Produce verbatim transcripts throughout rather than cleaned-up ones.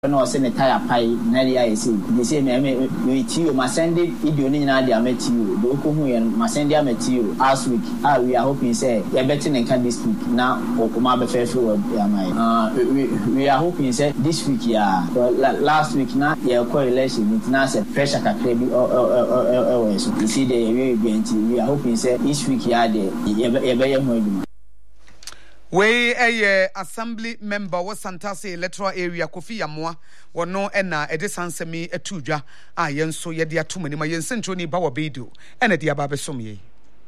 no se ne tire pai na dia esi they say me me we you ma send video ni na dia met you do ko hu yen ma send dia met you last week ah we are hoping say you better than can this week now okuma be fair free ya mai uh we, we are hoping say this week yeah last week na yeah correlation it na say pressure ka krebi o so you see the we we are hoping say this week yeah the e be ye ho we a assembly member was Santase electoral area Kofi Yamwa wono ena edisansemi etudwa a yenso ye dia tumani ma yensentro ni bawo bedu ena dia ba besom ye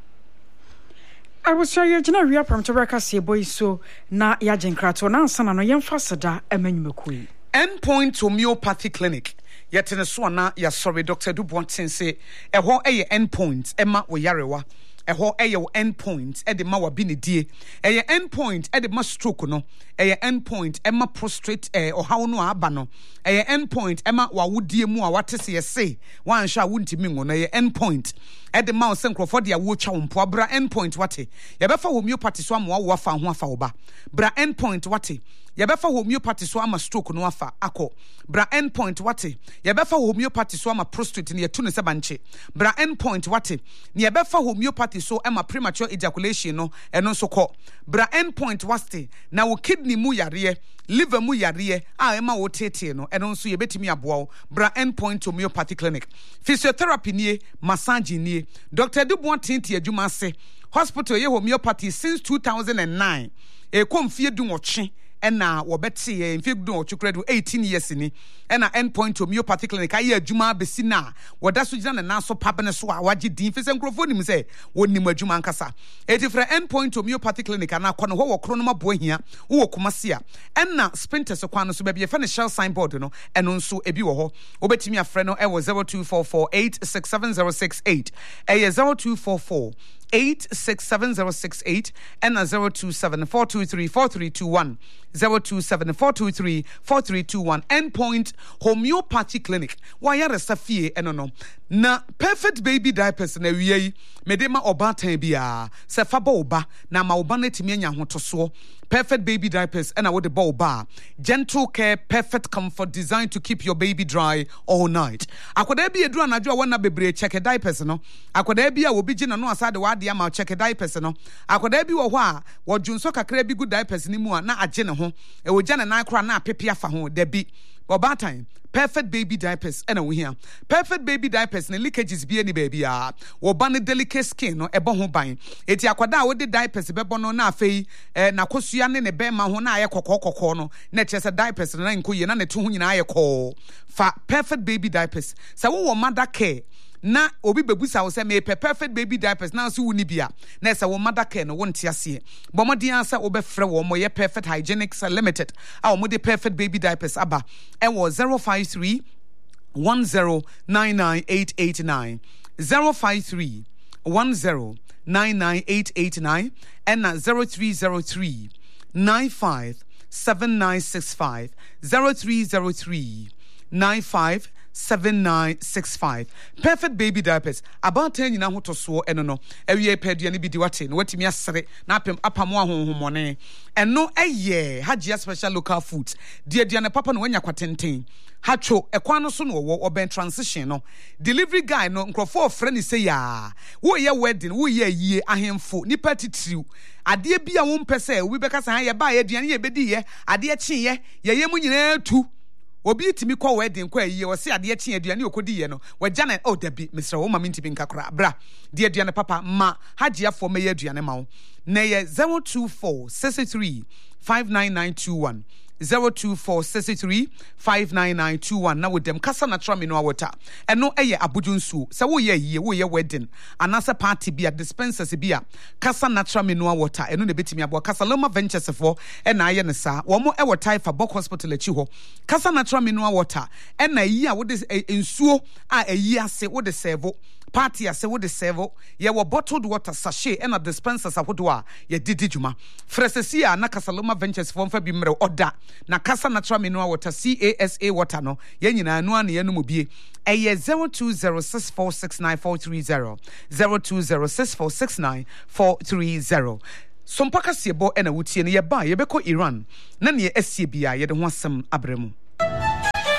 I was sure you're general from Tabaka say boy so na ya jenkrato na ansana no yemfa seda emanwumekui Endpoint Homeopathy Clinic yet in a swana ya sorry Doctor Dubois say e ho eye endpoint ema wo yarewa eho eye endpoint e de ma wa bi ne die eye endpoint e de ma stroke no eye endpoint e ma prostrate eh ohaw no aba no eye endpoint e ma wa wodie mu a watese ye se wan hwa wontimi ngo no eye endpoint e de ma osenkrofo de wo twa wompo abra endpoint wate ye befa homeopathy so amwa wo afa ho afa wo ba bra endpoint wate ye befa homeopathy so ama stroke no afa akọ bra endpoint wate ye befa homeopathy so ama prostate ne yetu ne se banche bra endpoint wate ne ye befa homeopathy so ama premature ejaculation no eno so kọ bra endpoint wate na wo kidney mu yare liver mu yare a ema wo tete no eno nso ye betimi aboa bra endpoint homeopathy clinic physiotherapy nie massage nie Doctor Dubois tinti adwuma se hospital ye homeopathy since two thousand nine e komfie du nwoche ena wobeti e mfigdo ochukredu eighteen years ni ena endpoint homeopathy clinic aye adwuma besi na woda so gina na so pabene so a waje din fese nkrofo nim se wonim adwuma nkasa eti fra endpoint homeopathy clinic ana kono ho wokro no mabo ahia wo komase a ena sprinters kwano so bia fa ne shell signboard no eno nso ebi wo ho obetimi afre no e wo zero two four four eight six seven zero six eight e zero two four four eight six seven zero six eight and a zero two seven four two three four three two one zero two seven four two three four three two one Endpoint Homeopathy Clinic why are safie enono na perfect baby diapers na wiei medema obatan bia se fa ba oba na ma oba na timi anya hotoso perfect baby diapers and I would the ball bar gentle care perfect comfort designed to keep your baby dry all night akoda bi edu anadwo wana bebre check diapers no akoda bi a obi gina no asade wade ama check diapers no akoda bi wo ho a wodwunso kakra bi good diapers ni mu a na age ne ho e wo gya ne nan kra na apepia fa ho da bi oba time perfect baby diapers and we here perfect baby diapers ne leakages bi any baby ah wo ba ne delicate skin no ebo ho ban eti akwada wo de diapers bebo no na afei eh na kosua ne ne be ma ho na aye kokokoko no na chese diapers na nkoye na ne to ho nyina aye ko fa perfect baby diapers sa wo wo mother care na obi bebusa wo se me perfect baby diapers na so wuni bia na se wo mother care no wonte ase bomodin asa wo be frɛ wo mo ye perfect hygienics limited a wo mo de perfect baby diapers aba e wo zero five three one zero nine nine eight eight nine zero five three one zero nine nine eight eight nine and na zero three zero three nine five seven nine six five zero three zero three nine five seven nine six five perfect baby diapers about ten nyina hotoso eno no ewie pedua ne bidi wate no watimi asere na apem apamo ahonhomone eno eye hajia special local foods die die ne papa no wanya kwatenten hacho ekwan no so no wo oben transition no delivery guy no nkrofo ofre ni say ya wo ye wedding wo ye yie ahemfo nipa titiriw ade bia wo mpese obi beka sa ye ba ye aduane ye bedi ye ade chi ye ye ye mu nyina tu obi timi kwa wedding kwa yiye wo se ade chi aduane okodi ye no wagya na oh dabi misra wo mama ntimi nkakora bra de aduane papa ma hajia fo me ye aduane ma wo na ye zero two four six three five nine nine two one zero two four six three five nine nine two one na with them kasa natural mineral water eno eye abudunsu se wo ye yiye wo ye wedding anasa party bia dispensers bia kasa natural mineral water eno ne betimi abo kasa Loma Ventures for ena aye ne sa wo mo e wo Taifa Bok Hospital achi ho kasa natural mineral water ena yi a wo de ensuo a ayi ase wo de serve party ase wo de serve ye wo bottled water sachet ena dispensers ahodo a ye didi djuma fresesi a na kasa Loma Ventures for mfa bi mre oda na kasa natural mineral water C A S A water no ye nyina anu an ye no mobie eye zero two zero six four six nine four three zero zero two zero six four six nine four three zero Sompaka siebo ena wutie ne ye ba ye beko Iran na ne ye asie bia ye de ho asem abremu